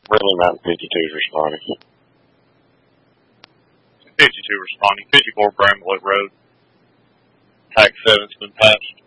Brindley Mountain 52 is responding. 52 responding. 54 Bramlett Road. TAC 7's been patched.